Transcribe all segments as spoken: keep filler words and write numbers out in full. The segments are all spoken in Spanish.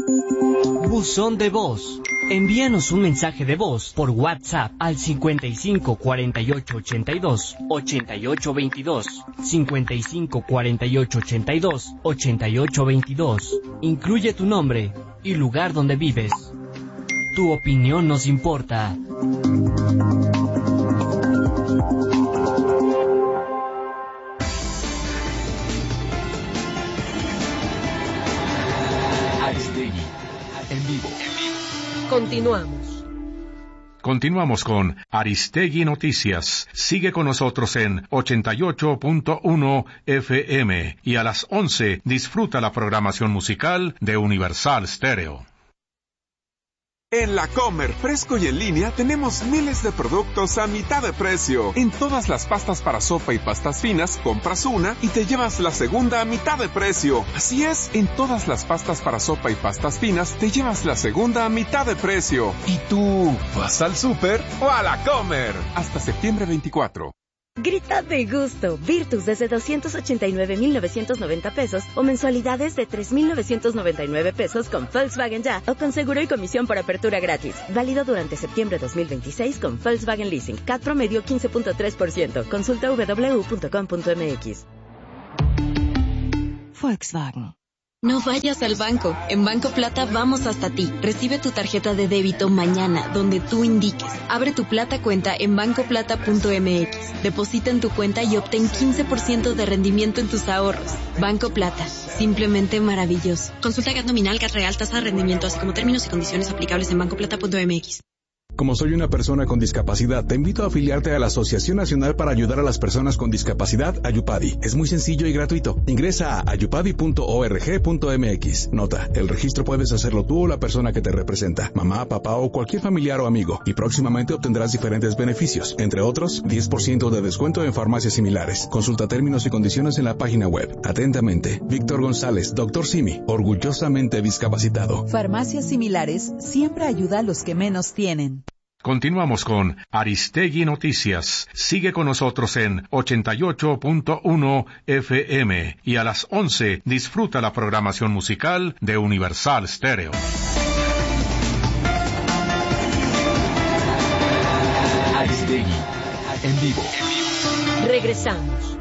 Buzón de voz. Envíanos un mensaje de voz por WhatsApp al cincuenta y cinco cuarenta y ocho ochenta y dos ochenta y ocho veintidós, cincuenta y cinco cuarenta y ocho ochenta y dos ochenta y ocho veintidós. Incluye tu nombre y lugar donde vives. Tu opinión nos importa. Aristegui, en vivo. Continuamos. Continuamos con Aristegui Noticias. Sigue con nosotros en ochenta y ocho punto uno F M y a las once disfruta la programación musical de Universal Stereo. En La Comer, fresco y en línea, tenemos miles de productos a mitad de precio. En todas las pastas para sopa y pastas finas, compras una y te llevas la segunda a mitad de precio. Así es, en todas las pastas para sopa y pastas finas, te llevas la segunda a mitad de precio. ¿Y tú, vas al súper o a La Comer? Hasta septiembre veinticuatro. Grita de gusto. Virtus desde doscientos ochenta y nueve mil novecientos noventa pesos o mensualidades de tres mil novecientos noventa y nueve pesos con Volkswagen Ya o con seguro y comisión por apertura gratis. Válido durante septiembre dos mil veintiséis con Volkswagen Leasing. C A T promedio quince punto tres por ciento. Consulta doble u doble u doble u punto com punto m x. Volkswagen. No vayas al banco. En Banco Plata vamos hasta ti. Recibe tu tarjeta de débito mañana, donde tú indiques. Abre tu Plata cuenta en banco plata punto m x. Deposita en tu cuenta y obtén quince por ciento de rendimiento en tus ahorros. Banco Plata. Simplemente maravilloso. Consulta G A T nominal, G A T real, tasa de rendimiento, así como términos y condiciones aplicables en banco plata punto m x. Como soy una persona con discapacidad, te invito a afiliarte a la Asociación Nacional para Ayudar a las Personas con Discapacidad, Ayupadi. Es muy sencillo y gratuito. Ingresa a ayupadi punto org punto m x. Nota, el registro puedes hacerlo tú o la persona que te representa, mamá, papá o cualquier familiar o amigo, y próximamente obtendrás diferentes beneficios, entre otros, diez por ciento de descuento en farmacias similares. Consulta términos y condiciones en la página web. Atentamente, Víctor González, doctor Simi, orgullosamente discapacitado. Farmacias similares siempre ayuda a los que menos tienen. Continuamos con Aristegui Noticias. Sigue con nosotros en ochenta y ocho punto uno F M y a las once disfruta la programación musical de Universal Stereo. Aristegui, en vivo. Regresamos.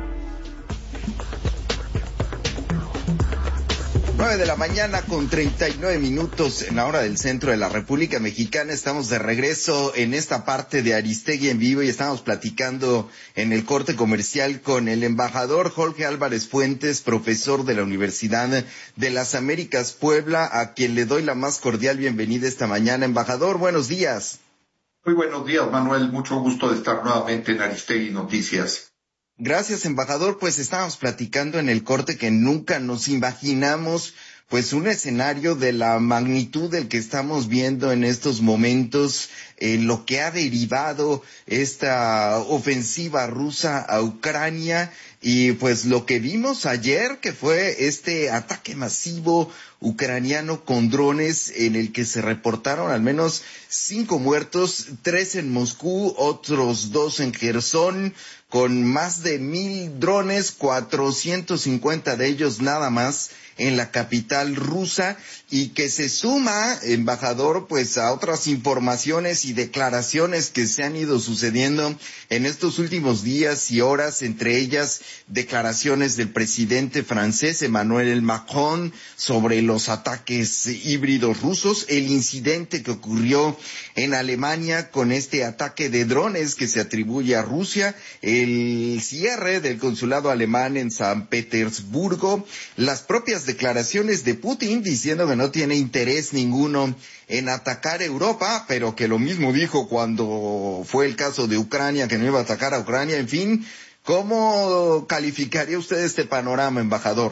nueve de la mañana con treinta y nueve minutos en la hora del centro de la República Mexicana. Estamos de regreso en esta parte de Aristegui en vivo y estamos platicando en el corte comercial con el embajador Jorge Álvarez Fuentes, profesor de la Universidad de las Américas Puebla, a quien le doy la más cordial bienvenida esta mañana. Embajador, buenos días. Muy buenos días, Manuel. Mucho gusto de estar nuevamente en Aristegui Noticias. Gracias, embajador. Pues estábamos platicando en el corte que nunca nos imaginamos pues un escenario de la magnitud del que estamos viendo en estos momentos, en lo que ha derivado esta ofensiva rusa a Ucrania y pues lo que vimos ayer, que fue este ataque masivo ucraniano con drones en el que se reportaron al menos cinco muertos, tres en Moscú, otros dos en Jersón, con más de mil drones, cuatrocientos cincuenta de ellos nada más en la capital rusa, y que se suma, embajador, pues a otras informaciones y declaraciones que se han ido sucediendo en estos últimos días y horas, entre ellas declaraciones del presidente francés Emmanuel Macron sobre los ataques híbridos rusos, el incidente que ocurrió en Alemania con este ataque de drones que se atribuye a Rusia, el cierre del consulado alemán en San Petersburgo, las propias declaraciones de Putin diciendo que no tiene interés ninguno en atacar Europa, pero que lo mismo dijo cuando fue el caso de Ucrania, que no iba a atacar a Ucrania. En fin, ¿cómo calificaría usted este panorama, embajador?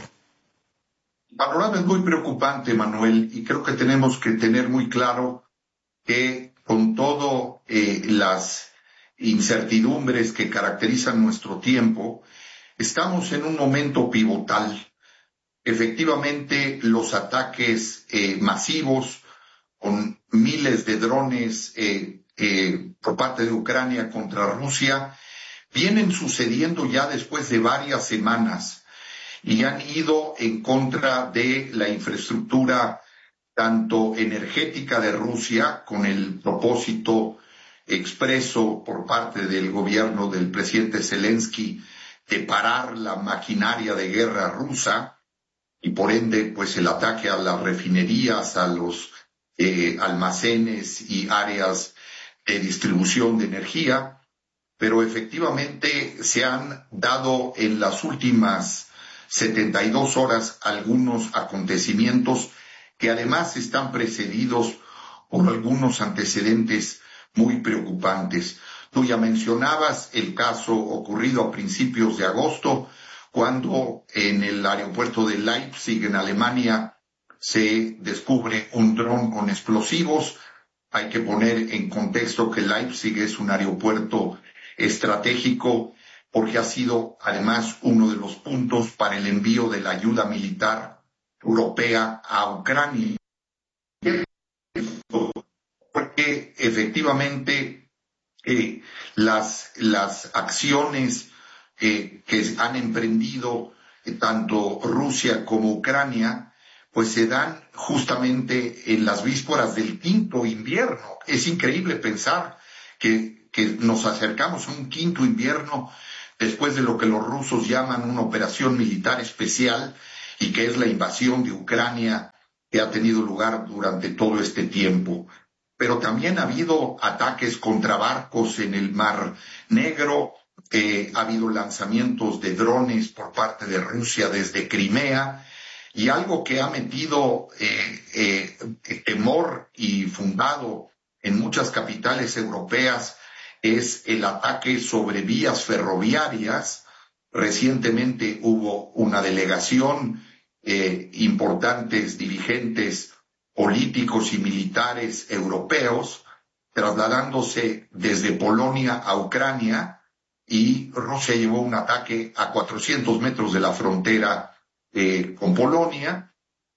El panorama es muy preocupante, Manuel, y creo que tenemos que tener muy claro que con todo eh, las incertidumbres que caracterizan nuestro tiempo, estamos en un momento pivotal. Efectivamente, los ataques eh, masivos con miles de drones eh, eh, por parte de Ucrania contra Rusia vienen sucediendo ya después de varias semanas y han ido en contra de la infraestructura tanto energética de Rusia, con el propósito expreso por parte del gobierno del presidente Zelensky de parar la maquinaria de guerra rusa y por ende pues el ataque a las refinerías, a los eh, almacenes y áreas de distribución de energía, pero efectivamente se han dado en las últimas setenta y dos horas algunos acontecimientos que además están precedidos por algunos antecedentes muy preocupantes. Tú ya mencionabas el caso ocurrido a principios de agosto, cuando en el aeropuerto de Leipzig, en Alemania, se descubre un dron con explosivos. Hay que poner en contexto que Leipzig es un aeropuerto estratégico porque ha sido además uno de los puntos para el envío de la ayuda militar europea a Ucrania. Porque efectivamente eh, las, las acciones eh, que han emprendido eh, tanto Rusia como Ucrania pues se dan justamente en las vísperas del quinto invierno. Es increíble pensar que, que nos acercamos a un quinto invierno después de lo que los rusos llaman una operación militar especial y que es la invasión de Ucrania que ha tenido lugar durante todo este tiempo. Pero también ha habido ataques contra barcos en el Mar Negro, eh, ha habido lanzamientos de drones por parte de Rusia desde Crimea, y algo que ha metido eh, eh, temor y fundado en muchas capitales europeas es el ataque sobre vías ferroviarias. Recientemente hubo una delegación, eh, importantes dirigentes políticos y militares europeos trasladándose desde Polonia a Ucrania, y Rusia llevó un ataque a cuatrocientos metros de la frontera eh, con Polonia,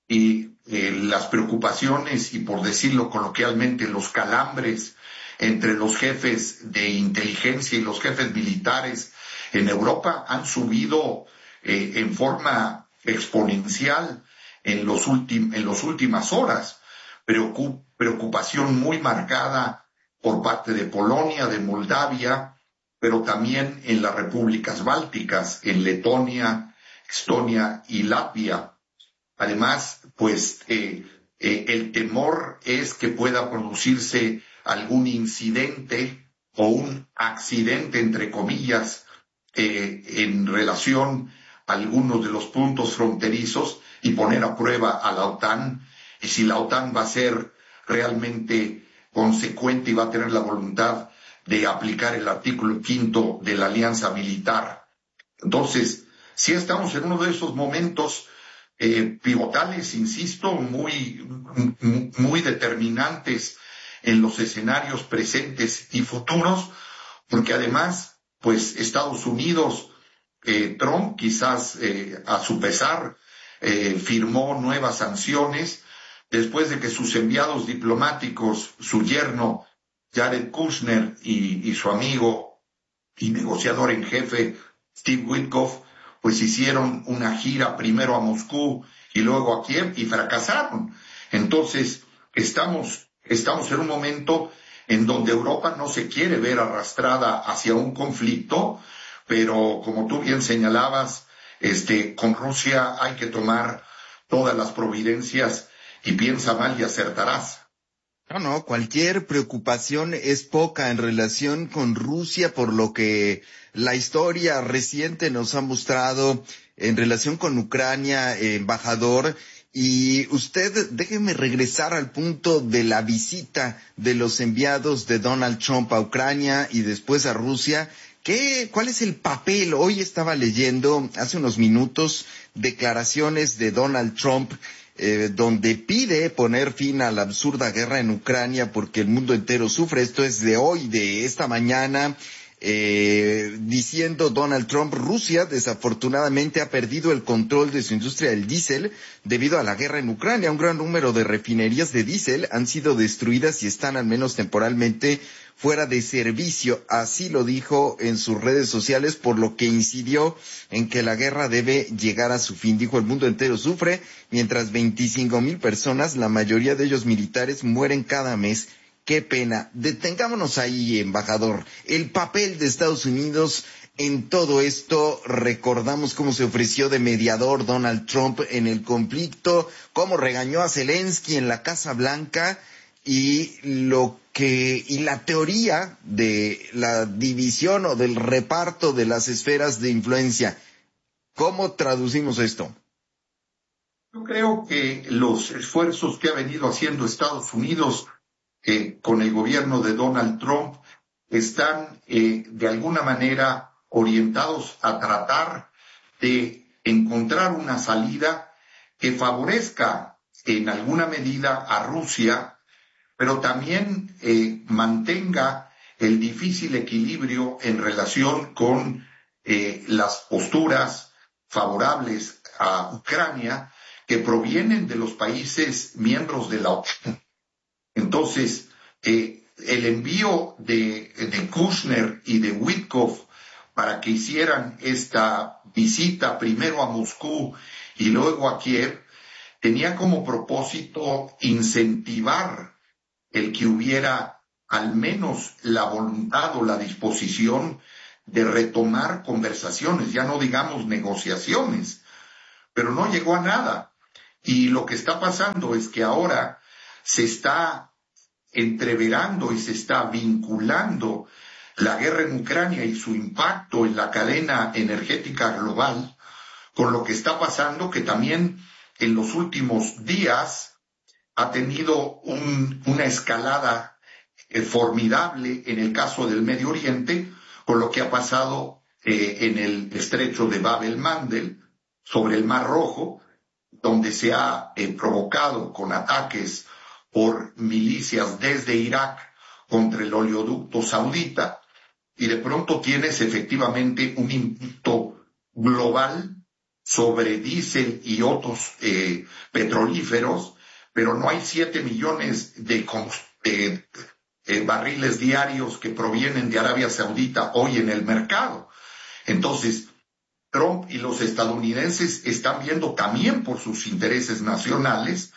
y eh, las preocupaciones y, por decirlo coloquialmente, los calambres entre los jefes de inteligencia y los jefes militares en Europa han subido eh, en forma exponencial en los últimos en las últimas horas. Preocup, preocupación muy marcada por parte de Polonia, de Moldavia, pero también en las repúblicas bálticas, en Letonia, Estonia y Latvia. Además, pues eh, eh, el temor es que pueda producirse algún incidente o un accidente, entre comillas, eh, en relación a algunos de los puntos fronterizos y poner a prueba a la OTAN, y si la OTAN va a ser realmente consecuente y va a tener la voluntad de aplicar el artículo quinto de la alianza militar. Entonces, sí estamos en uno de esos momentos eh, pivotales, insisto, muy, muy determinantes en los escenarios presentes y futuros, porque además, pues Estados Unidos, eh, Trump, quizás eh, a su pesar, eh, firmó nuevas sanciones después de que sus enviados diplomáticos, su yerno Jared Kushner y, y su amigo y negociador en jefe Steve Witkoff, pues hicieron una gira primero a Moscú y luego a Kiev y fracasaron. Entonces, estamos, estamos en un momento en donde Europa no se quiere ver arrastrada hacia un conflicto, pero como tú bien señalabas, este, con Rusia hay que tomar todas las providencias y piensa mal y acertarás. No, no, cualquier preocupación es poca en relación con Rusia, por lo que la historia reciente nos ha mostrado en relación con Ucrania, eh, embajador. Y usted, déjeme regresar al punto de la visita de los enviados de Donald Trump a Ucrania y después a Rusia. ¿Qué, cuál es el papel? Hoy estaba leyendo hace unos minutos declaraciones de Donald Trump Eh, donde pide poner fin a la absurda guerra en Ucrania porque el mundo entero sufre. Esto es de hoy, de esta mañana. eh, diciendo Donald Trump, Rusia desafortunadamente ha perdido el control de su industria del diésel debido a la guerra en Ucrania. Un gran número de refinerías de diésel han sido destruidas y están al menos temporalmente fuera de servicio. Así lo dijo en sus redes sociales, por lo que incidió en que la guerra debe llegar a su fin. Dijo: el mundo entero sufre, mientras veinticinco mil personas, la mayoría de ellos militares, mueren cada mes. Qué pena. Detengámonos ahí, embajador. El papel de Estados Unidos en todo esto. Recordamos cómo se ofreció de mediador Donald Trump en el conflicto, cómo regañó a Zelensky en la Casa Blanca, y lo que y la teoría de la división o del reparto de las esferas de influencia. ¿Cómo traducimos esto? Yo creo que los esfuerzos que ha venido haciendo Estados Unidos eh, con el gobierno de Donald Trump están eh, de alguna manera orientados a tratar de encontrar una salida que favorezca en alguna medida a Rusia, pero también eh, mantenga el difícil equilibrio en relación con eh, las posturas favorables a Ucrania que provienen de los países miembros de la OTAN. Entonces, eh, el envío de, de Kushner y de Witkoff para que hicieran esta visita primero a Moscú y luego a Kiev tenía como propósito incentivar el que hubiera al menos la voluntad o la disposición de retomar conversaciones, ya no digamos negociaciones, pero no llegó a nada. Y lo que está pasando es que ahora se está entreverando y se está vinculando la guerra en Ucrania y su impacto en la cadena energética global con lo que está pasando, que también en los últimos días ha tenido un, una escalada eh, formidable en el caso del Medio Oriente, con lo que ha pasado eh, en el estrecho de Bab el-Mandeb, sobre el Mar Rojo, donde se ha eh, provocado con ataques por milicias desde Irak contra el oleoducto saudita, y de pronto tienes efectivamente un impacto global sobre diésel y otros eh, petrolíferos, pero no hay siete millones de, de, de barriles diarios que provienen de Arabia Saudita hoy en el mercado. Entonces, Trump y los estadounidenses están viendo también por sus intereses nacionales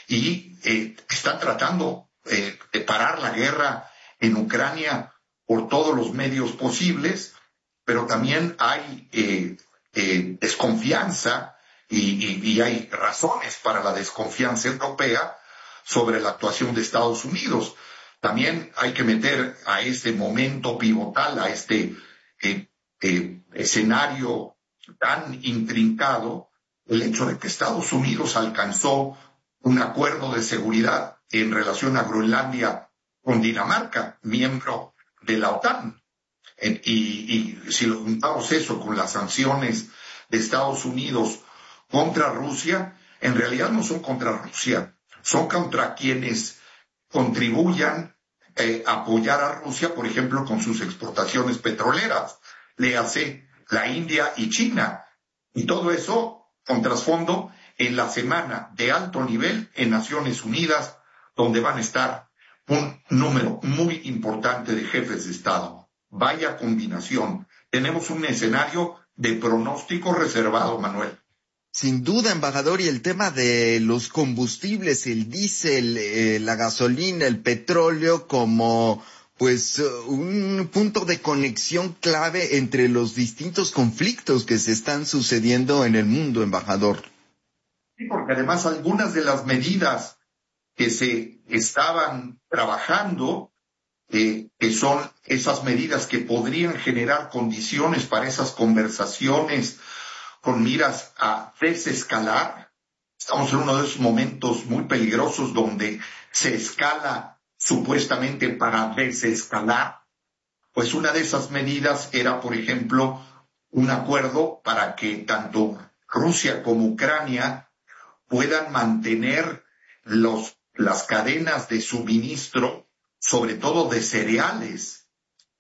y eh, están tratando eh, de parar la guerra en Ucrania por todos los medios posibles, pero también hay eh, eh, desconfianza y, y, y hay razones para la desconfianza europea sobre la actuación de Estados Unidos. También hay que meter a este momento pivotal, a este eh, eh, escenario tan intrincado, el hecho de que Estados Unidos alcanzó un acuerdo de seguridad en relación a Groenlandia con Dinamarca, miembro de la OTAN. Eh, y, y si lo juntamos eso con las sanciones de Estados Unidos contra Rusia, en realidad no son contra Rusia, son contra quienes contribuyan eh, a apoyar a Rusia, por ejemplo, con sus exportaciones petroleras, léase la India y China. Y todo eso con trasfondo en la semana de alto nivel en Naciones Unidas, donde van a estar un número muy importante de jefes de Estado. Vaya combinación. Tenemos un escenario de pronóstico reservado, Manuel. Sin duda, embajador, y el tema de los combustibles, el diésel, eh, la gasolina, el petróleo, como pues un punto de conexión clave entre los distintos conflictos que se están sucediendo en el mundo, embajador. Sí, porque además algunas de las medidas que se estaban trabajando, eh, que son esas medidas que podrían generar condiciones para esas conversaciones con miras a desescalar. Estamos en uno de esos momentos muy peligrosos donde se escala supuestamente para desescalar. Pues una de esas medidas era, por ejemplo, un acuerdo para que tanto Rusia como Ucrania puedan mantener los, las cadenas de suministro, sobre todo de cereales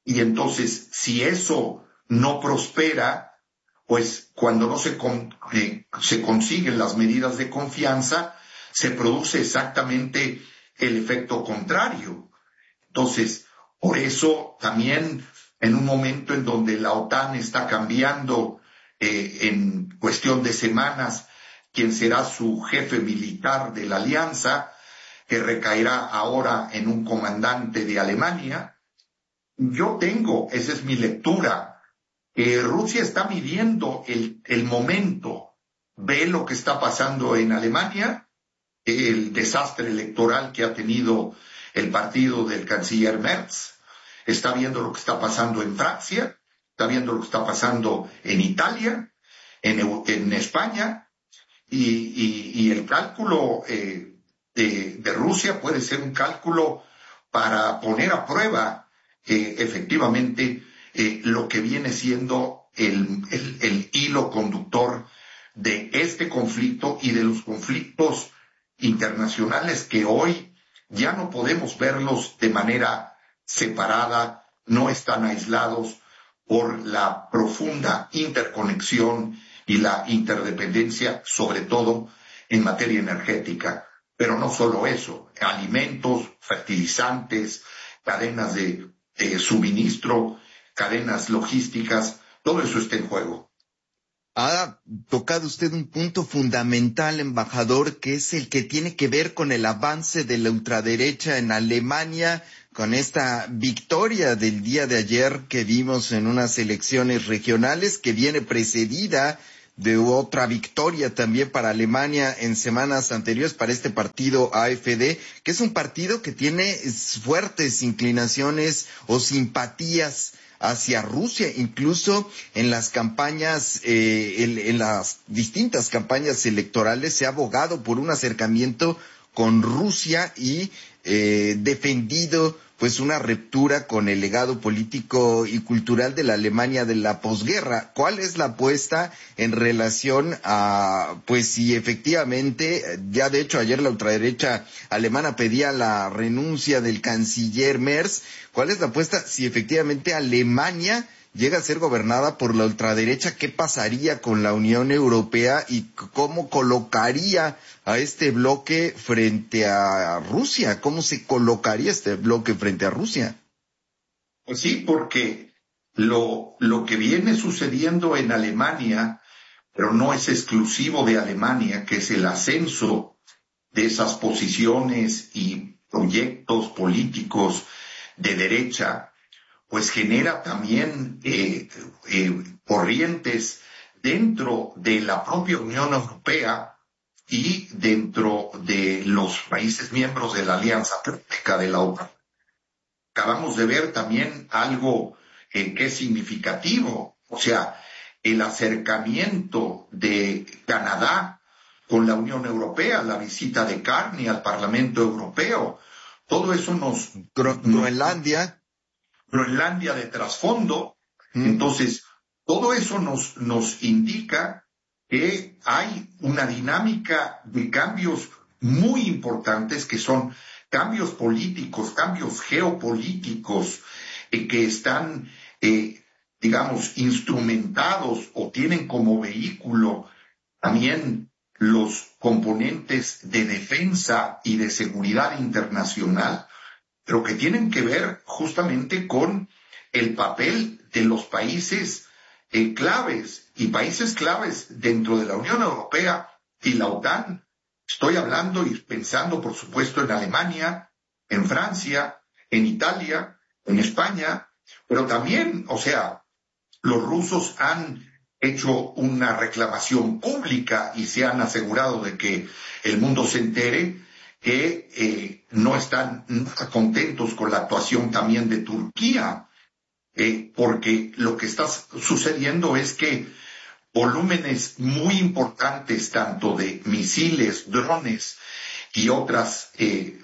Y entonces, si eso no prospera, pues cuando no se, con, eh, se consiguen las medidas de confianza, se produce exactamente el efecto contrario. Entonces, por eso también en un momento en donde la OTAN está cambiando eh, en cuestión de semanas quién será su jefe militar de la alianza, que recaerá ahora en un comandante de Alemania, yo tengo, esa es mi lectura, que Rusia está midiendo el, el momento, ve lo que está pasando en Alemania, el desastre electoral que ha tenido el partido del canciller Merz, está viendo lo que está pasando en Francia, está viendo lo que está pasando en Italia, en, en España, y, y, y el cálculo eh, de, de Rusia puede ser un cálculo para poner a prueba eh, efectivamente eh, lo que viene siendo el, el, el hilo conductor de este conflicto y de los conflictos internacionales que hoy ya no podemos verlos de manera separada, no están aislados por la profunda interconexión y la interdependencia, sobre todo en materia energética. Pero no solo eso, alimentos, fertilizantes, cadenas de, de suministro, cadenas logísticas, todo eso está en juego. Ha tocado usted un punto fundamental, embajador, que es el que tiene que ver con el avance de la ultraderecha en Alemania, con esta victoria del día de ayer que vimos en unas elecciones regionales, que viene precedida de otra victoria también para Alemania en semanas anteriores para este partido A F D, que es un partido que tiene fuertes inclinaciones o simpatías hacia Rusia, incluso en las campañas, eh, en, en las distintas campañas electorales se ha abogado por un acercamiento con Rusia y eh, defendido pues una ruptura con el legado político y cultural de la Alemania de la posguerra. ¿Cuál es la apuesta en relación a, pues si efectivamente, ya de hecho ayer la ultraderecha alemana pedía la renuncia del canciller Merz, cuál es la apuesta si efectivamente Alemania llega a ser gobernada por la ultraderecha? ¿Qué pasaría con la Unión Europea y cómo colocaría a este bloque frente a Rusia? ¿Cómo se colocaría este bloque frente a Rusia? Pues sí, porque lo, lo que viene sucediendo en Alemania, pero no es exclusivo de Alemania, que es el ascenso de esas posiciones y proyectos políticos de derecha, pues genera también eh, eh, corrientes dentro de la propia Unión Europea y dentro de los países miembros de la Alianza Atlántica de la OTAN. Acabamos de ver también algo eh, que es significativo, o sea, el acercamiento de Canadá con la Unión Europea, la visita de Carney al Parlamento Europeo, todo eso nos... Gro- Groenlandia... Groenlandia de trasfondo. Mm. Entonces, todo eso nos, nos indica que hay una dinámica de cambios muy importantes que son cambios políticos, cambios geopolíticos eh, que están, eh, digamos, instrumentados o tienen como vehículo también los componentes de defensa y de seguridad internacional, pero que tienen que ver justamente con el papel de los países eh, claves y países claves dentro de la Unión Europea y la OTAN. Estoy hablando y pensando, por supuesto, en Alemania, en Francia, en Italia, en España, pero también, o sea, los rusos han hecho una reclamación pública y se han asegurado de que el mundo se entere que eh, no están contentos con la actuación también de Turquía, eh, porque lo que está sucediendo es que volúmenes muy importantes, tanto de misiles, drones y otras eh,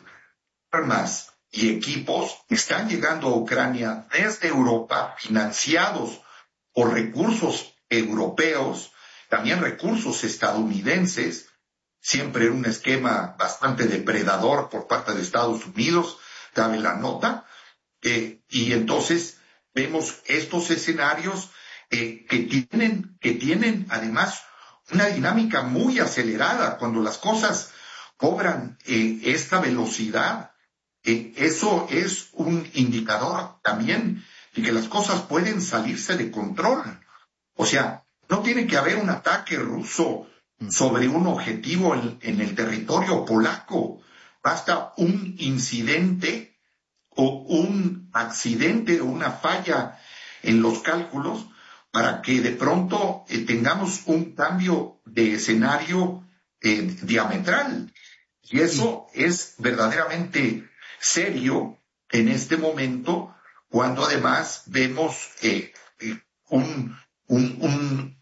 armas y equipos, están llegando a Ucrania desde Europa, financiados por recursos europeos, también recursos estadounidenses, siempre en un esquema bastante depredador por parte de Estados Unidos, cabe la nota, eh, y entonces vemos estos escenarios eh, que tienen, que tienen además una dinámica muy acelerada. Cuando las cosas cobran eh, esta velocidad, eh, eso es un indicador también de que las cosas pueden salirse de control. O sea, no tiene que haber un ataque ruso sobre un objetivo en, en el territorio polaco. Basta un incidente o un accidente o una falla en los cálculos para que de pronto eh, tengamos un cambio de escenario eh, diametral. Y eso es verdaderamente serio en este momento, cuando además vemos eh, eh, un, un, un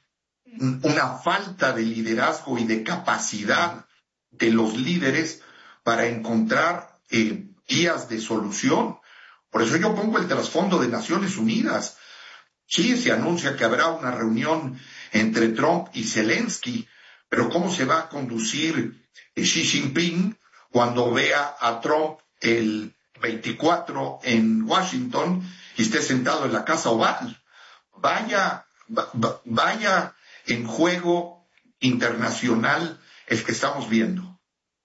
una falta de liderazgo y de capacidad de los líderes para encontrar eh, vías de solución. Por eso yo pongo el trasfondo de Naciones Unidas. Sí, se anuncia que habrá una reunión entre Trump y Zelensky, pero ¿cómo se va a conducir eh, Xi Jinping cuando vea a Trump el veinticuatro en Washington y esté sentado en la Casa Oval? Vaya, va, vaya en juego internacional el que estamos viendo.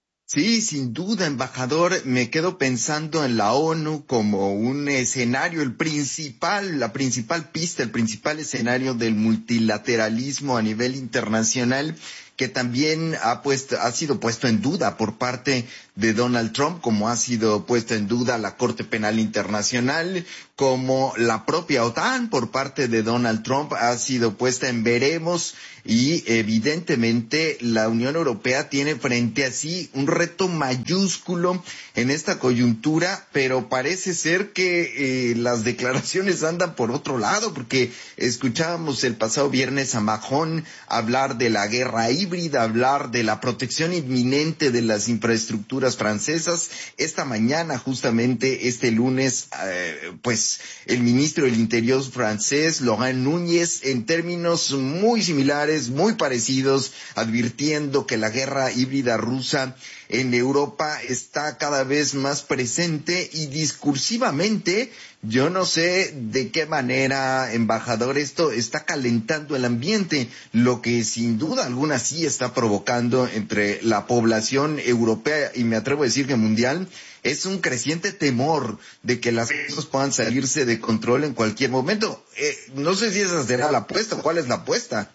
Sí, sin duda, embajador. Me quedo pensando en la ONU como un escenario, el principal, la principal pista, el principal escenario del multilateralismo a nivel internacional, que también ha puesto, ha sido puesto en duda por parte de Donald Trump, como ha sido puesto en duda la Corte Penal Internacional, como la propia OTAN por parte de Donald Trump ha sido puesta en veremos, y evidentemente la Unión Europea tiene frente a sí un reto mayúsculo en esta coyuntura, pero parece ser que eh, las declaraciones andan por otro lado, porque escuchábamos el pasado viernes a Macron hablar de la guerra híbrida, hablar de la protección inminente de las infraestructuras francesas. Esta mañana, justamente este lunes, eh, pues el ministro del Interior francés, Laurent Núñez, en términos muy similares, muy parecidos, advirtiendo que la guerra híbrida rusa en Europa está cada vez más presente, y discursivamente, yo no sé de qué manera, embajador, esto está calentando el ambiente, lo que sin duda alguna sí está provocando entre la población europea, y me atrevo a decir que mundial, es un creciente temor de que las cosas puedan salirse de control en cualquier momento. Eh, no sé si esa será la apuesta. ¿Cuál es la apuesta?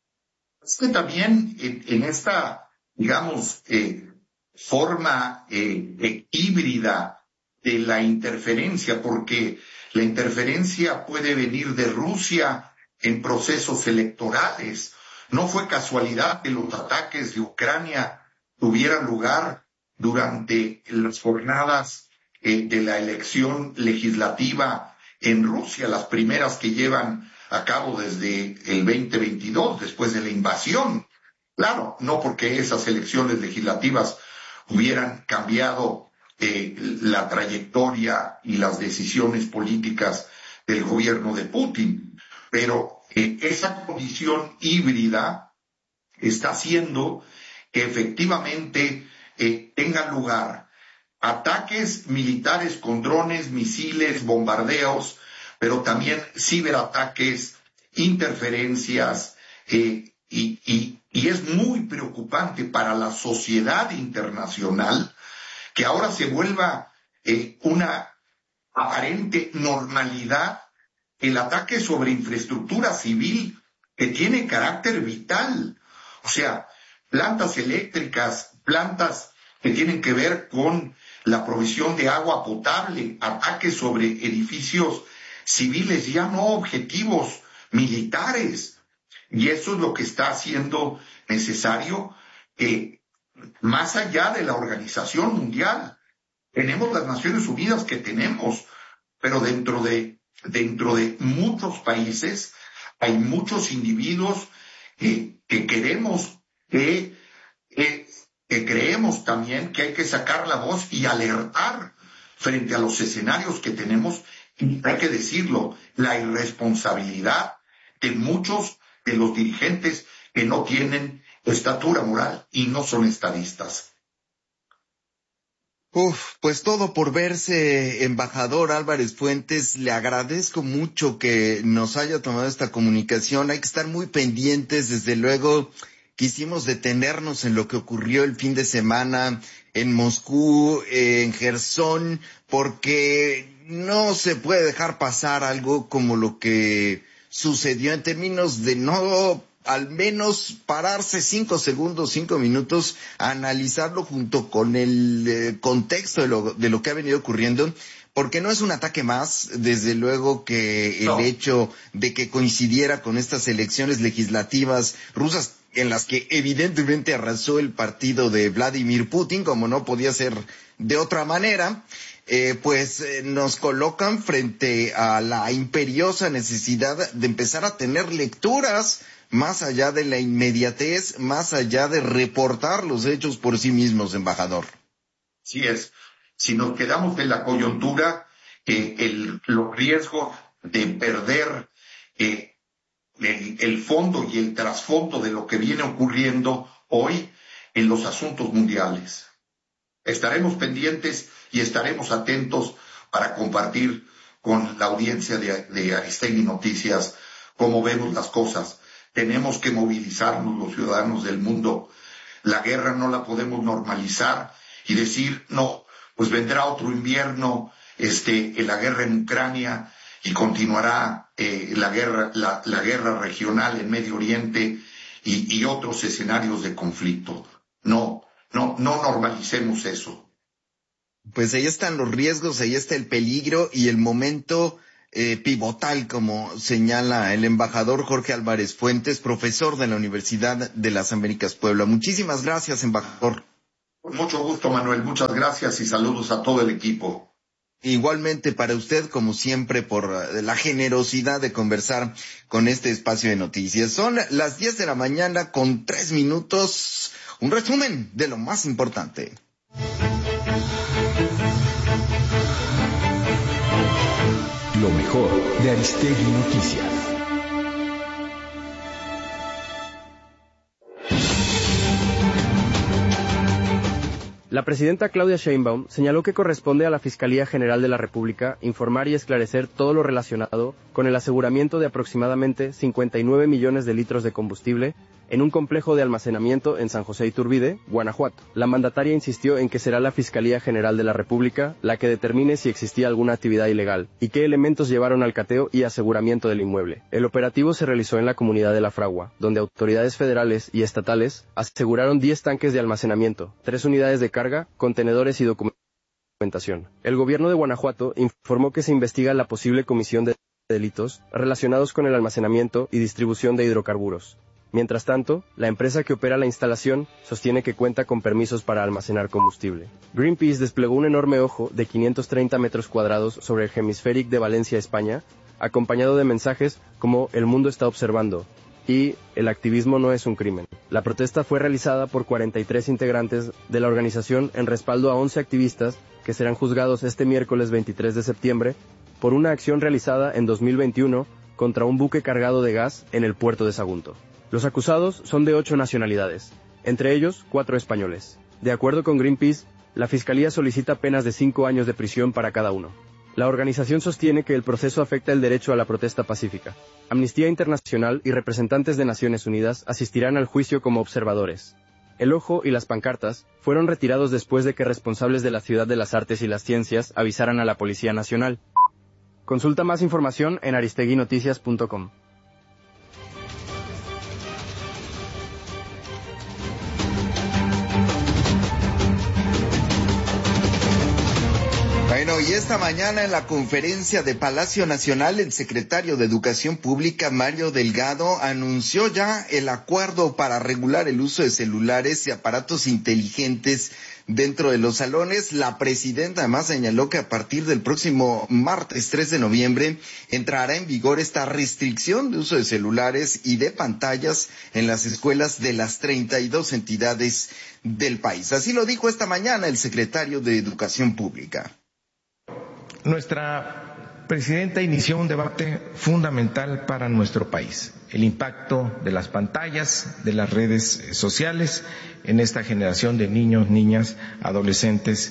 Es que también en, en esta, digamos, eh, forma eh, eh, híbrida de la interferencia, porque la interferencia puede venir de Rusia en procesos electorales. No fue casualidad que los ataques de Ucrania tuvieran lugar durante las jornadas eh, de la elección legislativa en Rusia, las primeras que llevan a cabo desde el veinte veintidós, después de la invasión. Claro, no porque esas elecciones legislativas hubieran cambiado eh, la trayectoria y las decisiones políticas del gobierno de Putin, pero eh, esa condición híbrida está haciendo que efectivamente eh, tengan lugar ataques militares con drones, misiles, bombardeos, pero también ciberataques, interferencias, eh, y, y, y es muy preocupante para la sociedad internacional que ahora se vuelva eh, una aparente normalidad el ataque sobre infraestructura civil que tiene carácter vital. O sea, plantas eléctricas, plantas que tienen que ver con la provisión de agua potable, ataques sobre edificios civiles, ya no objetivos militares. Y eso es lo que está haciendo necesario que, más allá de la Organización Mundial, tenemos las Naciones Unidas que tenemos, pero dentro de, dentro de muchos países hay muchos individuos que, que queremos, que, que, que creemos también que hay que sacar la voz y alertar frente a los escenarios que tenemos. Y hay que decirlo, la irresponsabilidad de muchos de los dirigentes que no tienen estatura moral y no son estadistas. Uf, pues todo por verse, embajador Álvarez Fuentes. Le agradezco mucho que nos haya tomado esta comunicación. Hay que estar muy pendientes. Desde luego, quisimos detenernos en lo que ocurrió el fin de semana en Moscú, en Jersón, porque no se puede dejar pasar algo como lo que sucedió en términos de no al menos pararse cinco segundos, cinco minutos, a analizarlo junto con el eh, contexto de lo, de lo que ha venido ocurriendo, porque no es un ataque más, desde luego que el no. hecho de que coincidiera con estas elecciones legislativas rusas, en las que evidentemente arrasó el partido de Vladimir Putin, como no podía ser de otra manera, eh, pues eh, nos colocan frente a la imperiosa necesidad de empezar a tener lecturas más allá de la inmediatez, más allá de reportar los hechos por sí mismos, embajador. Sí es. Si nos quedamos en la coyuntura, eh, el, los riesgos de perder eh, el, el fondo y el trasfondo de lo que viene ocurriendo hoy en los asuntos mundiales. Estaremos pendientes y estaremos atentos para compartir con la audiencia de, de Aristegui Noticias cómo vemos las cosas. Tenemos que movilizarnos los ciudadanos del mundo. La guerra no la podemos normalizar y decir, no, pues vendrá otro invierno, este, en la guerra en Ucrania y continuará eh, la guerra, la, la guerra regional en Medio Oriente y, y otros escenarios de conflicto. No, no, no normalicemos eso. Pues ahí están los riesgos, ahí está el peligro y el momento Eh, pivotal, como señala el embajador Jorge Álvarez Fuentes, profesor de la Universidad de las Américas Puebla. Muchísimas gracias, embajador. Con mucho gusto, Manuel. Muchas gracias y saludos a todo el equipo. Igualmente para usted, como siempre, por la generosidad de conversar con este espacio de noticias. Son las diez de la mañana con tres minutos. Un resumen de lo más importante. Lo mejor de Aristegui Noticias. La presidenta Claudia Sheinbaum señaló que corresponde a la Fiscalía General de la República informar y esclarecer todo lo relacionado con el aseguramiento de aproximadamente cincuenta y nueve millones de litros de combustible en un complejo de almacenamiento en San José Iturbide, Guanajuato. La mandataria insistió en que será la Fiscalía General de la República la que determine si existía alguna actividad ilegal y qué elementos llevaron al cateo y aseguramiento del inmueble. El operativo se realizó en la comunidad de La Fragua, donde autoridades federales y estatales aseguraron diez tanques de almacenamiento, tres unidades de carga, contenedores y documentación. El gobierno de Guanajuato informó que se investiga la posible comisión de delitos relacionados con el almacenamiento y distribución de hidrocarburos. Mientras tanto, la empresa que opera la instalación sostiene que cuenta con permisos para almacenar combustible. Greenpeace desplegó un enorme ojo de quinientos treinta metros cuadrados sobre el Hemisféric de Valencia, España, acompañado de mensajes como "El mundo está observando" y "El activismo no es un crimen". La protesta fue realizada por cuarenta y tres integrantes de la organización en respaldo a once activistas que serán juzgados este miércoles veintitrés de septiembre por una acción realizada en dos mil veintiuno contra un buque cargado de gas en el puerto de Sagunto. Los acusados son de ocho nacionalidades, entre ellos cuatro españoles. De acuerdo con Greenpeace, la Fiscalía solicita penas de cinco años de prisión para cada uno. La organización sostiene que el proceso afecta el derecho a la protesta pacífica. Amnistía Internacional y representantes de Naciones Unidas asistirán al juicio como observadores. El ojo y las pancartas fueron retirados después de que responsables de la Ciudad de las Artes y las Ciencias avisaran a la Policía Nacional. Consulta más información en aristegui noticias punto com. Bueno, y esta mañana en la conferencia de Palacio Nacional, el secretario de Educación Pública, Mario Delgado, anunció ya el acuerdo para regular el uso de celulares y aparatos inteligentes dentro de los salones. La presidenta además señaló que a partir del próximo martes tres de noviembre entrará en vigor esta restricción de uso de celulares y de pantallas en las escuelas de las treinta y dos entidades del país. Así lo dijo esta mañana el secretario de Educación Pública. Nuestra presidenta inició un debate fundamental para nuestro país, el impacto de las pantallas, de las redes sociales en esta generación de niños, niñas, adolescentes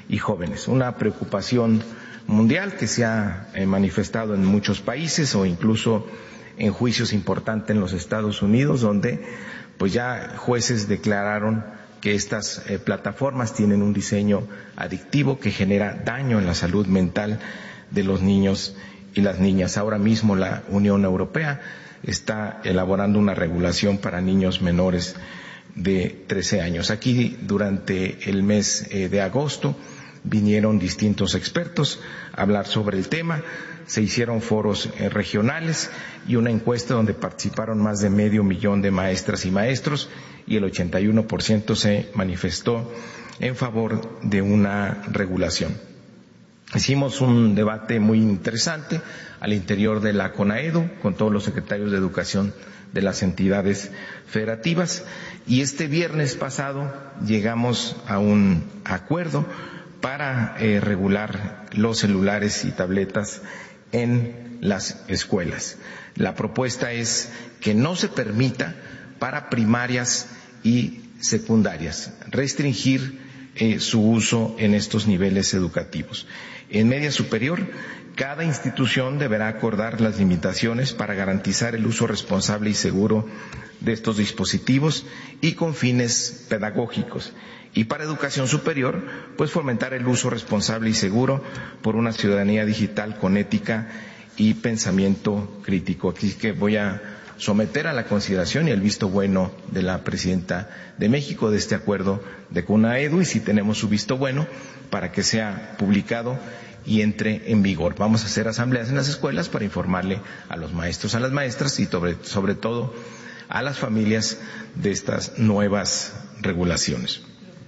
y jóvenes. Una preocupación mundial que se ha eh, manifestado en muchos países o incluso en juicios importantes en los Estados Unidos, donde pues ya jueces declararon que estas eh, plataformas tienen un diseño adictivo que genera daño en la salud mental de los niños y las niñas. Ahora mismo la Unión Europea está elaborando una regulación para niños menores de trece años. Aquí durante el mes eh, de agosto vinieron distintos expertos a hablar sobre el tema, se hicieron foros eh, regionales y una encuesta donde participaron más de medio millón de maestras y maestros y el ochenta y uno por ciento se manifestó en favor de una regulación. Hicimos un debate muy interesante al interior de la CONAEDU con todos los secretarios de educación de las entidades federativas y este viernes pasado llegamos a un acuerdo para eh, regular los celulares y tabletas en las escuelas. La propuesta es que no se permita para primarias y secundarias restringir eh, su uso en estos niveles educativos. En media superior, cada institución deberá acordar las limitaciones para garantizar el uso responsable y seguro de estos dispositivos y con fines pedagógicos. Y para educación superior, pues fomentar el uso responsable y seguro por una ciudadanía digital con ética y pensamiento crítico. Aquí que voy a someter a la consideración y el visto bueno de la Presidenta de México de este acuerdo de CONAEDU y si tenemos su visto bueno para que sea publicado y entre en vigor. Vamos a hacer asambleas en las escuelas para informarle a los maestros, a las maestras y sobre, sobre todo a las familias de estas nuevas regulaciones.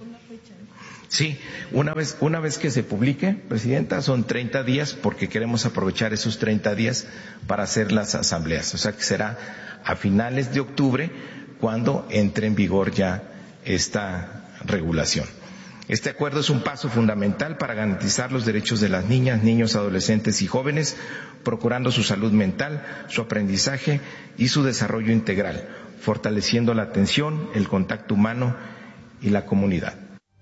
Sí, una vez, una vez que se publique, Presidenta, son treinta días porque queremos aprovechar esos treinta días para hacer las asambleas. O sea que será a finales de octubre cuando entre en vigor ya esta regulación. Este acuerdo es un paso fundamental para garantizar los derechos de las niñas, niños, adolescentes y jóvenes, procurando su salud mental, su aprendizaje y su desarrollo integral, fortaleciendo la atención, el contacto humano y la comunidad.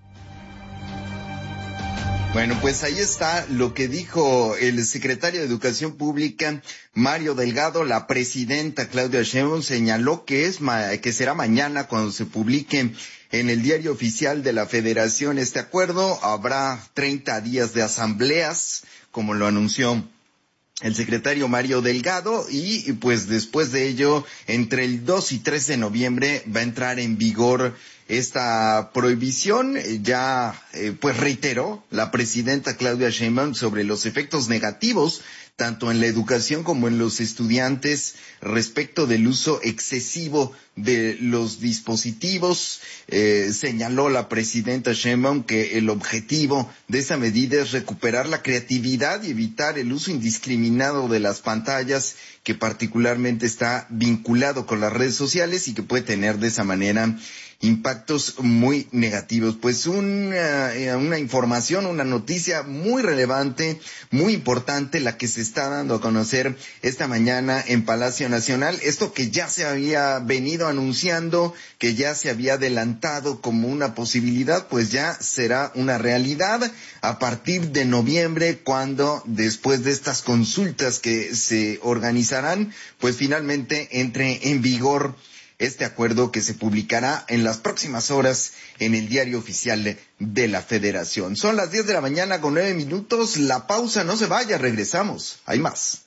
Bueno, pues ahí está lo que dijo el secretario de Educación Pública, Mario Delgado. La presidenta Claudia Sheinbaum señaló que es ma- que será mañana cuando se publique en el Diario Oficial de la Federación este acuerdo. Habrá treinta días de asambleas, como lo anunció el secretario Mario Delgado, y pues después de ello, entre el dos y tres de noviembre va a entrar en vigor esta prohibición. Ya eh, pues reiteró la presidenta Claudia Sheinbaum sobre los efectos negativos tanto en la educación como en los estudiantes respecto del uso excesivo de los dispositivos. Eh, señaló la presidenta Sheinbaum que el objetivo de esa medida es recuperar la creatividad y evitar el uso indiscriminado de las pantallas, que particularmente está vinculado con las redes sociales y que puede tener de esa manera impactos muy negativos. Pues una, una información, una noticia muy relevante, muy importante, la que se está dando a conocer esta mañana en Palacio Nacional. Esto que ya se había venido anunciando, que ya se había adelantado como una posibilidad, pues ya será una realidad a partir de noviembre, cuando después de estas consultas que se organizarán, pues finalmente entre en vigor este acuerdo que se publicará en las próximas horas en el Diario Oficial de la Federación. Son las diez de la mañana con nueve minutos. La pausa, no se vaya, regresamos. Hay más.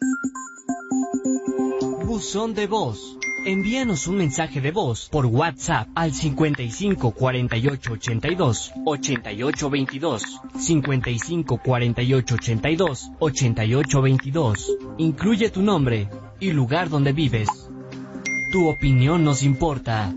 Buzón de voz. Envíanos un mensaje de voz por WhatsApp al cincuenta y cinco cuarenta y ocho ochenta y dos ochenta y ocho veintidós, cincuenta y cinco cuarenta y ocho ochenta y dos ochenta y ocho veintidós. Incluye tu nombre y lugar donde vives. Tu opinión nos importa.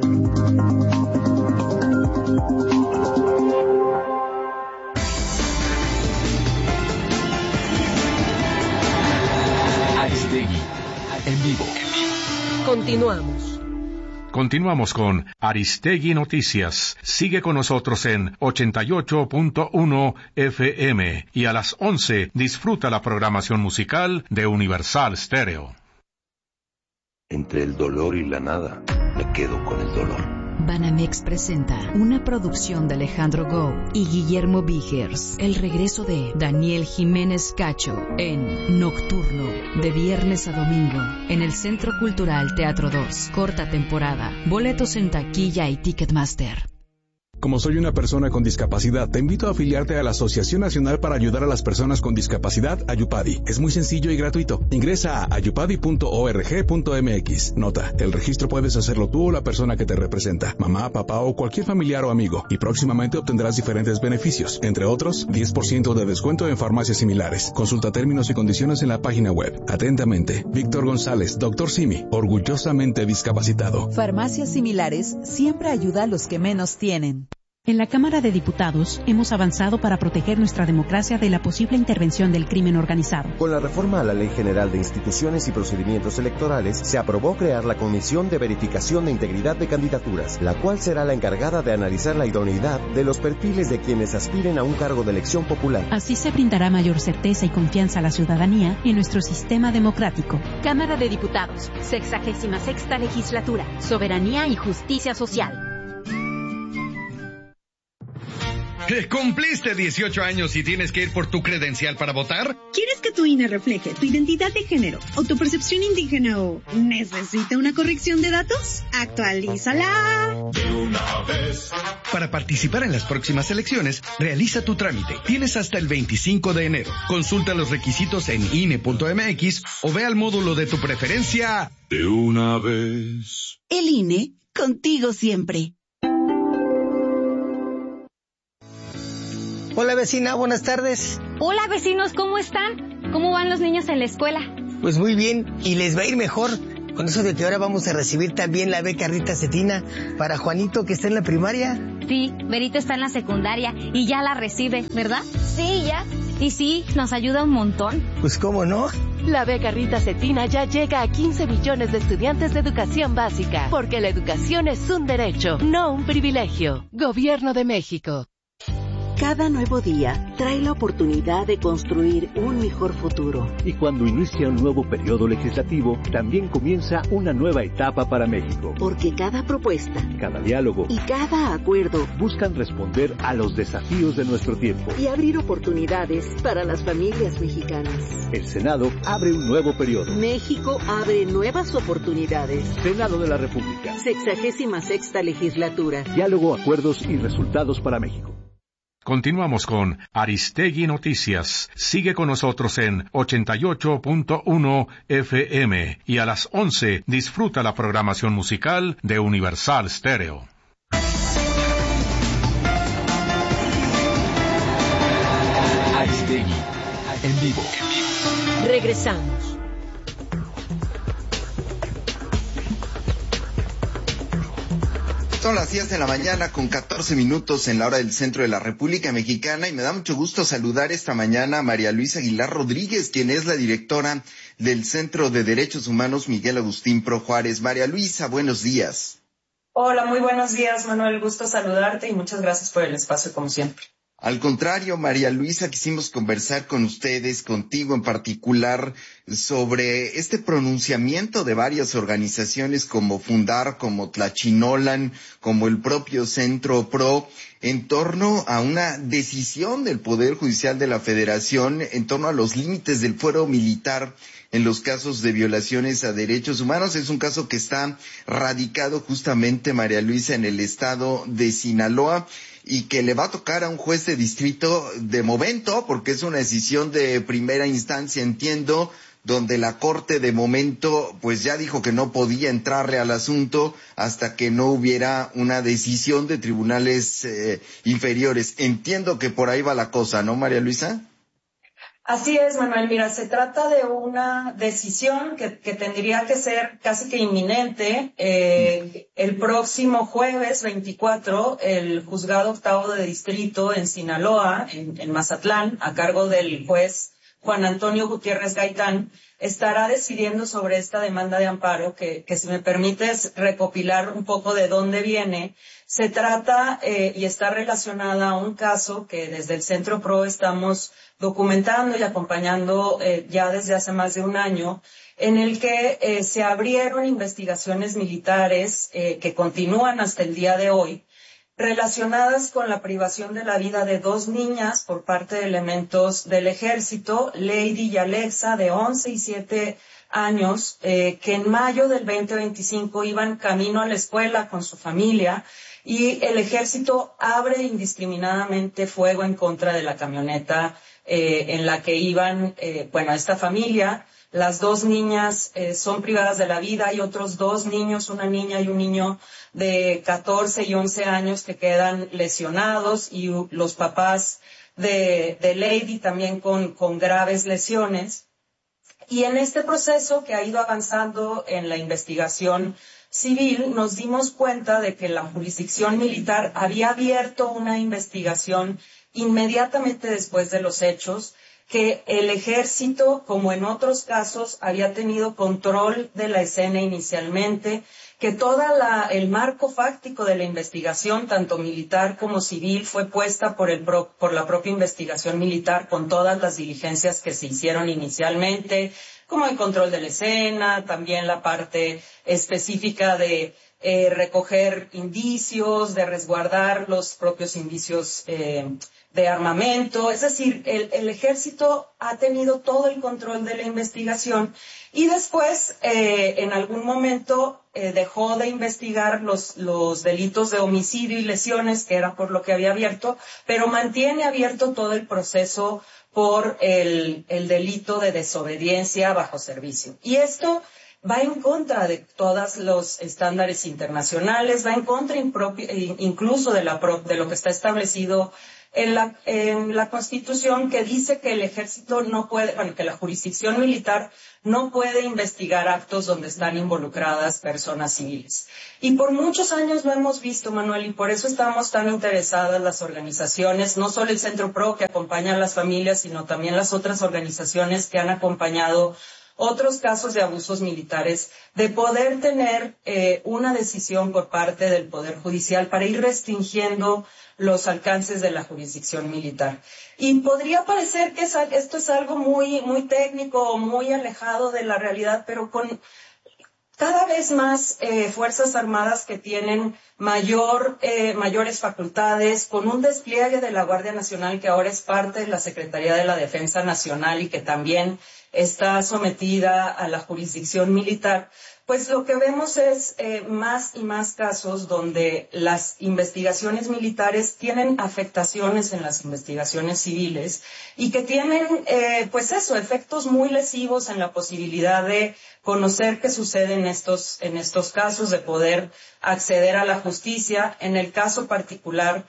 Aristegui, en vivo. Continuamos. Continuamos con Aristegui Noticias. Sigue con nosotros en ochenta y ocho punto uno F M y a las once disfruta la programación musical de Universal Stereo. Entre el dolor y la nada, me quedo con el dolor. Banamex presenta una producción de Alejandro Gou y Guillermo Vigers. El regreso de Daniel Jiménez Cacho en Nocturno, de viernes a domingo, en el Centro Cultural Teatro dos. Corta temporada. Boletos en taquilla y Ticketmaster. Como soy una persona con discapacidad, te invito a afiliarte a la Asociación Nacional para Ayudar a las Personas con Discapacidad, Ayupadi. Es muy sencillo y gratuito. Ingresa a ayupadi punto org punto mx. Nota, el registro puedes hacerlo tú o la persona que te representa, mamá, papá o cualquier familiar o amigo, y próximamente obtendrás diferentes beneficios, entre otros, diez por ciento de descuento en farmacias similares. Consulta términos y condiciones en la página web. Atentamente, Víctor González, doctor Simi, orgullosamente discapacitado. Farmacias similares siempre ayuda a los que menos tienen. En la Cámara de Diputados hemos avanzado para proteger nuestra democracia de la posible intervención del crimen organizado. Con la reforma a la Ley General de Instituciones y Procedimientos Electorales, se aprobó crear la Comisión de Verificación de Integridad de Candidaturas, la cual será la encargada de analizar la idoneidad de los perfiles de quienes aspiren a un cargo de elección popular. Así se brindará mayor certeza y confianza a la ciudadanía en nuestro sistema democrático. Cámara de Diputados, sexagésima sexta legislatura, soberanía y justicia social. ¿Cumpliste dieciocho años y tienes que ir por tu credencial para votar? ¿Quieres que tu I N E refleje tu identidad de género o tu percepción indígena o necesita una corrección de datos? ¡Actualízala! De una vez. Para participar en las próximas elecciones, realiza tu trámite. Tienes hasta el veinticinco de enero. Consulta los requisitos en I N E punto M X o ve al módulo de tu preferencia. De una vez. El I N E, contigo siempre. Hola vecina, buenas tardes. Hola vecinos, ¿cómo están? ¿Cómo van los niños en la escuela? Pues muy bien, y les va a ir mejor, con eso de que ahora vamos a recibir también la beca Rita Cetina para Juanito que está en la primaria. Sí, Berito está en la secundaria y ya la recibe, ¿verdad? Sí, ya. Y sí, nos ayuda un montón. Pues cómo no. La beca Rita Cetina ya llega a quince millones de estudiantes de educación básica, porque la educación es un derecho, no un privilegio. Gobierno de México. Cada nuevo día trae la oportunidad de construir un mejor futuro. Y cuando inicia un nuevo periodo legislativo, también comienza una nueva etapa para México. Porque cada propuesta, cada diálogo y cada acuerdo buscan responder a los desafíos de nuestro tiempo y abrir oportunidades para las familias mexicanas. El Senado abre un nuevo periodo. México abre nuevas oportunidades. Senado de la República. Sexagésima sexta legislatura. Diálogo, acuerdos y resultados para México. Continuamos con Aristegui Noticias. Sigue con nosotros en ochenta y ocho punto uno F M y a las once disfruta la programación musical de Universal Stereo. Aristegui, en vivo. Regresamos. Son las diez de la mañana con catorce minutos en la hora del centro de la República Mexicana y me da mucho gusto saludar esta mañana a María Luisa Aguilar Rodríguez, quien es la directora del Centro de Derechos Humanos Miguel Agustín Pro Juárez. María Luisa, buenos días. Hola, muy buenos días, Manuel. Gusto saludarte y muchas gracias por el espacio, como siempre. Al contrario, María Luisa, quisimos conversar con ustedes, contigo en particular, sobre este pronunciamiento de varias organizaciones como Fundar, como Tlachinolan, como el propio Centro Pro, en torno a una decisión del Poder Judicial de la Federación en torno a los límites del fuero militar en los casos de violaciones a derechos humanos. Es un caso que está radicado justamente, María Luisa, en el estado de Sinaloa, y que le va a tocar a un juez de distrito de momento, porque es una decisión de primera instancia, entiendo, donde la Corte de momento pues ya dijo que no podía entrarle al asunto hasta que no hubiera una decisión de tribunales eh, inferiores. Entiendo que por ahí va la cosa, ¿no, María Luisa? Así es, Manuel. Mira, se trata de una decisión que, que tendría que ser casi que inminente. Eh, el próximo jueves veinticuatro, el juzgado octavo de distrito en Sinaloa, en, en Mazatlán, a cargo del juez Juan Antonio Gutiérrez Gaitán, estará decidiendo sobre esta demanda de amparo, que, que si me permites recopilar un poco de dónde viene. Se trata eh, y está relacionada a un caso que desde el Centro PRO estamos documentando y acompañando eh, ya desde hace más de un año, en el que eh, se abrieron investigaciones militares eh, que continúan hasta el día de hoy, relacionadas con la privación de la vida de dos niñas por parte de elementos del ejército, Lady y Alexa, de once y siete años, eh, que en mayo del veinte veinticinco iban camino a la escuela con su familia, y el ejército abre indiscriminadamente fuego en contra de la camioneta eh, en la que iban, eh, bueno, esta familia. Las dos niñas eh, son privadas de la vida. Hay otros dos niños, una niña y un niño de catorce y once años que quedan lesionados, y uh, los papás de, de Lady también con, con graves lesiones. Y en este proceso que ha ido avanzando en la investigación civil, nos dimos cuenta de que la jurisdicción militar había abierto una investigación inmediatamente después de los hechos, que el ejército, como en otros casos, había tenido control de la escena inicialmente, que todo el marco fáctico de la investigación, tanto militar como civil, fue puesta por, el, por la propia investigación militar con todas las diligencias que se hicieron inicialmente, como el control de la escena, también la parte específica de eh, recoger indicios, de resguardar los propios indicios eh, de armamento. Es decir, el, el ejército ha tenido todo el control de la investigación, y después, eh, en algún momento, eh, dejó de investigar los, los delitos de homicidio y lesiones, que era por lo que había abierto, pero mantiene abierto todo el proceso por el, el delito de desobediencia bajo servicio. Y esto va en contra de todos los estándares internacionales, va en contra incluso de, la, de lo que está establecido en la, en la Constitución, que dice que el ejército no puede, bueno, que la jurisdicción militar no puede investigar actos donde están involucradas personas civiles. Y por muchos años lo hemos visto, Manuel, y por eso estamos tan interesadas las organizaciones, no solo el Centro PRO que acompaña a las familias, sino también las otras organizaciones que han acompañado otros casos de abusos militares, de poder tener eh, una decisión por parte del Poder Judicial para ir restringiendo los alcances de la jurisdicción militar. Y podría parecer que es, esto es algo muy, muy técnico, muy alejado de la realidad, pero con cada vez más eh, Fuerzas Armadas que tienen mayor, eh, mayores facultades, con un despliegue de la Guardia Nacional que ahora es parte de la Secretaría de la Defensa Nacional y que también está sometida a la jurisdicción militar, pues lo que vemos es eh, más y más casos donde las investigaciones militares tienen afectaciones en las investigaciones civiles y que tienen, eh, pues eso, efectos muy lesivos en la posibilidad de conocer qué sucede en estos, en estos casos, de poder acceder a la justicia. En el caso particular,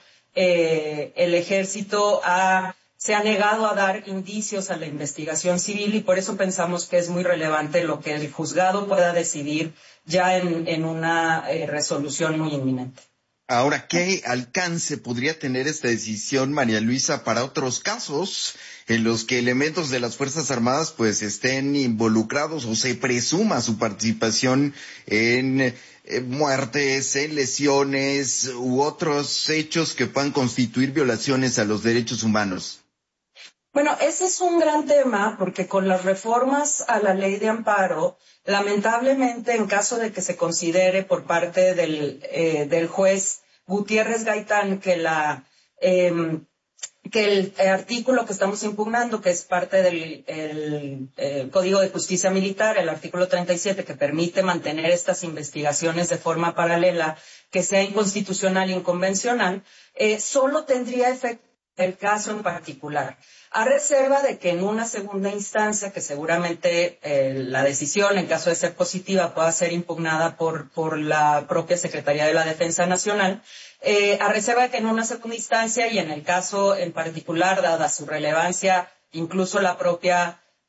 eh, el ejército ha se ha negado a dar indicios a la investigación civil, y por eso pensamos que es muy relevante lo que el juzgado pueda decidir ya en, en una eh, resolución muy inminente. Ahora, ¿qué alcance podría tener esta decisión, María Luisa, para otros casos en los que elementos de las Fuerzas Armadas pues estén involucrados o se presuma su participación en eh, muertes, en lesiones u otros hechos que puedan constituir violaciones a los derechos humanos? Bueno, ese es un gran tema, porque con las reformas a la ley de amparo, lamentablemente, en caso de que se considere por parte del, eh, del juez Gutiérrez Gaitán que la eh, que el artículo que estamos impugnando, que es parte del el, el Código de Justicia Militar, el artículo treinta y siete, que permite mantener estas investigaciones de forma paralela, que sea inconstitucional e inconvencional, eh, solo tendría efecto el caso en particular, a reserva de que en una segunda instancia, que seguramente eh, la decisión, en caso de ser positiva, pueda ser impugnada por, por la propia Secretaría de la Defensa Nacional, eh, a reserva de que en una segunda instancia, y en el caso en particular, dada su relevancia, incluso la propia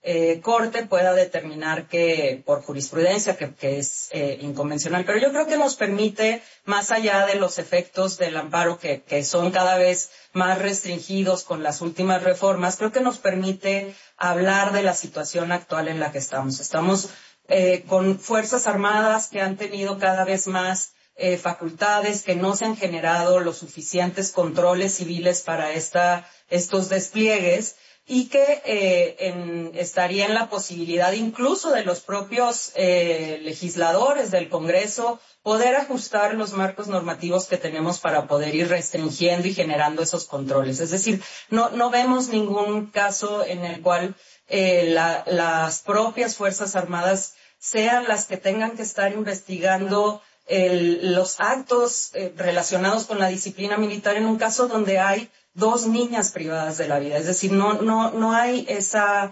eh, Corte pueda determinar que, por jurisprudencia, que, que es eh, inconvencional. Pero yo creo que nos permite, más allá de los efectos del amparo que, que son cada vez más restringidos con las últimas reformas, creo que nos permite hablar de la situación actual en la que estamos. Estamos eh, con Fuerzas Armadas que han tenido cada vez más eh, facultades, que no se han generado los suficientes controles civiles para esta, estos despliegues, y que eh, en, estaría en la posibilidad incluso de los propios eh, legisladores del Congreso poder ajustar los marcos normativos que tenemos para poder ir restringiendo y generando esos controles. Es decir, no, no vemos ningún caso en el cual eh, la, las propias Fuerzas Armadas sean las que tengan que estar investigando el, los actos eh, relacionados con la disciplina militar en un caso donde hay dos niñas privadas de la vida. Es decir, no, no, no hay esa,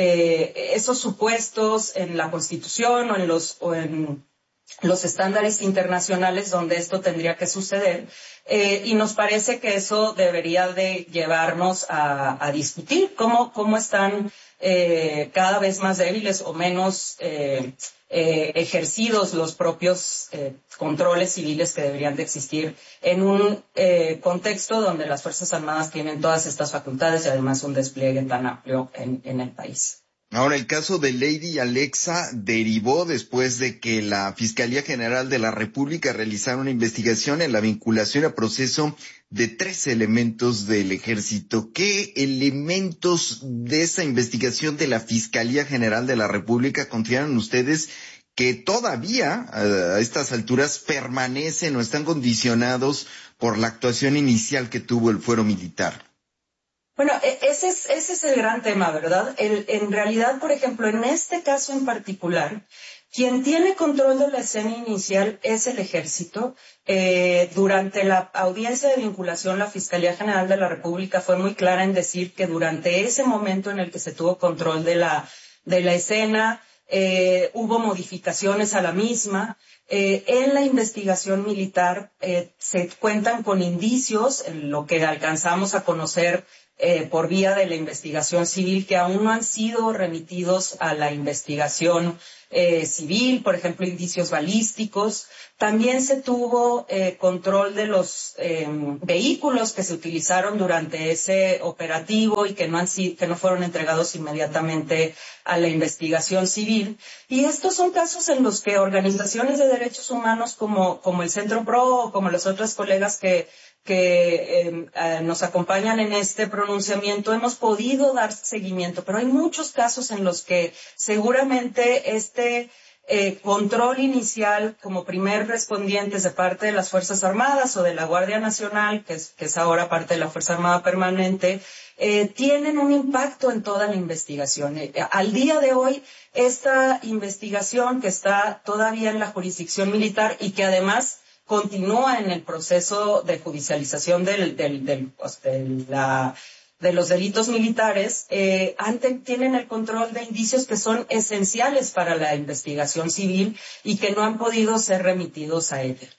eh, esos supuestos en la Constitución o en los, o en los estándares internacionales donde esto tendría que suceder. Eh, y nos parece que eso debería de llevarnos a, a discutir cómo, cómo están eh, cada vez más débiles o menos eh, eh, ejercidos los propios eh, controles civiles que deberían de existir en un eh, contexto donde las Fuerzas Armadas tienen todas estas facultades y además un despliegue tan amplio en, en el país. Ahora, el caso de Lady Alexa derivó después de que la Fiscalía General de la República realizara una investigación en la vinculación a proceso de tres elementos del Ejército. ¿Qué elementos de esa investigación de la Fiscalía General de la República consideran ustedes que todavía a estas alturas permanecen o están condicionados por la actuación inicial que tuvo el fuero militar? Bueno, ese es, ese es el gran tema, ¿verdad? El, en realidad, por ejemplo, en este caso en particular, quien tiene control de la escena inicial es el Ejército. Eh, durante la audiencia de vinculación, la Fiscalía General de la República fue muy clara en decir que durante ese momento en el que se tuvo control de la, de la escena, eh, hubo modificaciones a la misma. Eh, en la investigación militar eh, se cuentan con indicios, en lo que alcanzamos a conocer Eh, por vía de la investigación civil, que aún no han sido remitidos a la investigación eh, civil, por ejemplo, indicios balísticos. También se tuvo eh, control de los eh, vehículos que se utilizaron durante ese operativo y que no han sido, que no fueron entregados inmediatamente a la investigación civil. Y estos son casos en los que organizaciones de derechos humanos como, como el Centro Pro o como los otros colegas que que eh, eh, nos acompañan en este pronunciamiento, hemos podido dar seguimiento, pero hay muchos casos en los que seguramente este eh, control inicial como primer respondientes de parte de las Fuerzas Armadas o de la Guardia Nacional, que es, que es ahora parte de la Fuerza Armada Permanente, eh, tienen un impacto en toda la investigación. Eh, al día de hoy, esta investigación que está todavía en la jurisdicción militar y que además continúa en el proceso de judicialización del, del, del, de, la, de los delitos militares, eh, ante, tienen el control de indicios que son esenciales para la investigación civil y que no han podido ser remitidos a ella.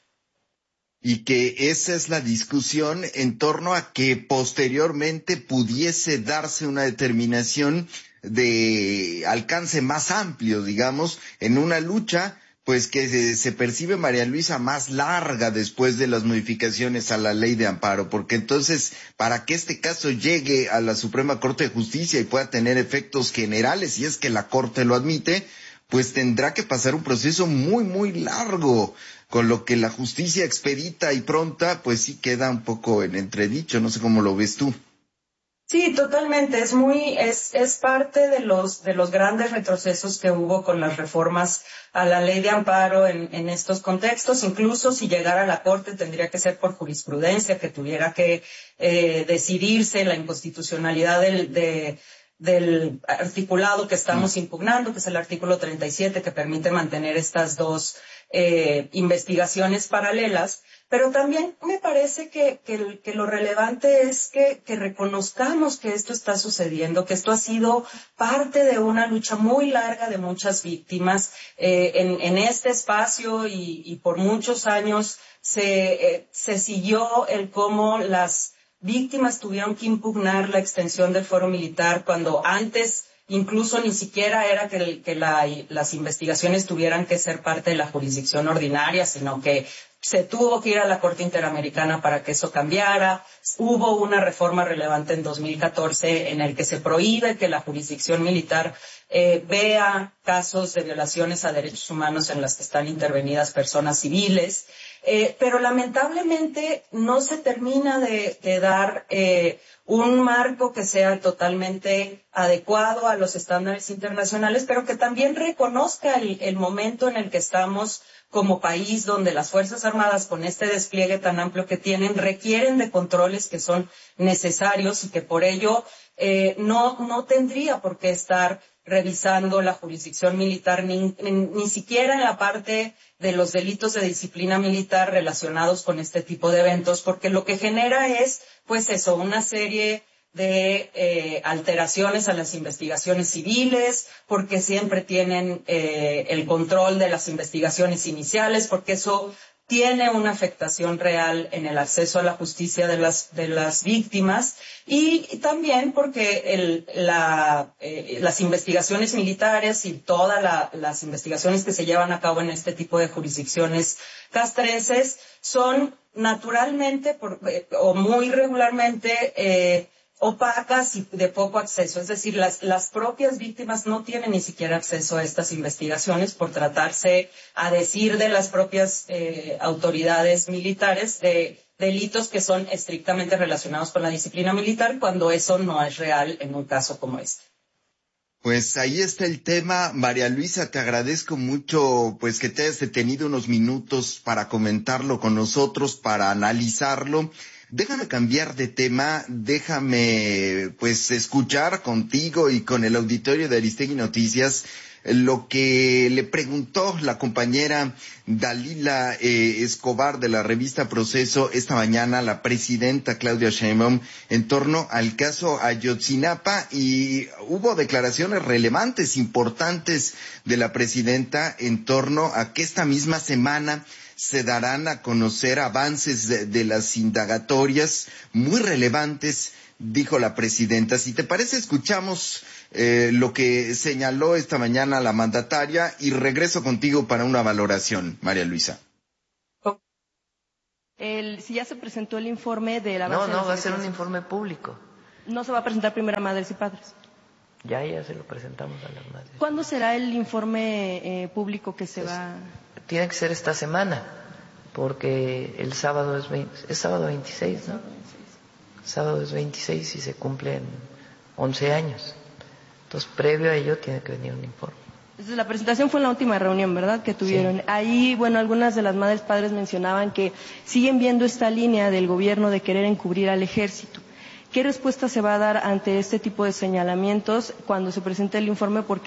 Y que esa es la discusión en torno a que posteriormente pudiese darse una determinación de alcance más amplio, digamos, en una lucha pues que se, se percibe, María Luisa, más larga después de las modificaciones a la ley de amparo, porque entonces, para que este caso llegue a la Suprema Corte de Justicia y pueda tener efectos generales, si es que la Corte lo admite, pues tendrá que pasar un proceso muy, muy largo, con lo que la justicia expedita y pronta, pues sí queda un poco en entredicho. No sé cómo lo ves tú. Sí, totalmente. Es muy, es, es parte de los, de los grandes retrocesos que hubo con las reformas a la ley de amparo en, en estos contextos. Incluso si llegara a la Corte tendría que ser por jurisprudencia, que tuviera que eh, decidirse la inconstitucionalidad del, de, del articulado que estamos impugnando, que es el artículo treinta y siete, que permite mantener estas dos eh, investigaciones paralelas. Pero también me parece que, que, que lo relevante es que, que reconozcamos que esto está sucediendo, que esto ha sido parte de una lucha muy larga de muchas víctimas. Eh, en, en este espacio y, y por muchos años se, eh, se siguió el cómo las víctimas tuvieron que impugnar la extensión del fuero militar cuando antes incluso ni siquiera era que, el, que la, las investigaciones tuvieran que ser parte de la jurisdicción ordinaria, sino que se tuvo que ir a la Corte Interamericana para que eso cambiara. Hubo una reforma relevante en dos mil catorce en el que se prohíbe que la jurisdicción militar eh, vea casos de violaciones a derechos humanos en las que están intervenidas personas civiles. Eh, pero lamentablemente no se termina de, de dar eh, un marco que sea totalmente adecuado a los estándares internacionales, pero que también reconozca el, el momento en el que estamos como país, donde las Fuerzas Armadas, con este despliegue tan amplio que tienen, requieren de controles que son necesarios y que por ello eh, no, no tendría por qué estar revisando la jurisdicción militar, ni, ni, ni siquiera en la parte de los delitos de disciplina militar relacionados con este tipo de eventos, porque lo que genera es, pues eso, una serie de eh, alteraciones a las investigaciones civiles, porque siempre tienen eh, el control de las investigaciones iniciales, porque eso tiene una afectación real en el acceso a la justicia de las, de las víctimas, y, y también porque el, la, eh, las investigaciones militares y todas la, las investigaciones que se llevan a cabo en este tipo de jurisdicciones castrenses son naturalmente por, eh, o muy regularmente eh, opacas y de poco acceso. Es decir, las, las propias víctimas no tienen ni siquiera acceso a estas investigaciones por tratarse, a decir de las propias eh, autoridades militares, de delitos que son estrictamente relacionados con la disciplina militar, cuando eso no es real en un caso como este. Pues ahí está el tema. María Luisa, te agradezco mucho pues que te hayas detenido unos minutos para comentarlo con nosotros, para analizarlo. Déjame cambiar de tema, déjame pues escuchar contigo y con el auditorio de Aristegui Noticias lo que le preguntó la compañera Dalila eh, Escobar de la revista Proceso esta mañana a la presidenta Claudia Sheinbaum en torno al caso Ayotzinapa, y hubo declaraciones relevantes, importantes de la presidenta en torno a que esta misma semana se darán a conocer avances de, de las indagatorias muy relevantes, dijo la presidenta. Si te parece, escuchamos eh, lo que señaló esta mañana la mandataria y regreso contigo para una valoración, María Luisa. El, si ya se presentó el informe de la No, no, va a ser un informe público. No se va a presentar primero a madres y padres. Ya, ya se lo presentamos a las madres. ¿Cuándo será el informe eh, público que se pues, va...? Tiene que ser esta semana, porque el sábado es, veinte, es sábado veintiséis, ¿no? Sábado es veintiséis y se cumplen once años. Entonces, previo a ello tiene que venir un informe. Entonces, la presentación fue en la última reunión, ¿verdad?, que tuvieron. Sí. Ahí, bueno, algunas de las madres padres mencionaban que siguen viendo esta línea del gobierno de querer encubrir al ejército. ¿Qué respuesta se va a dar ante este tipo de señalamientos cuando se presente el informe? Porque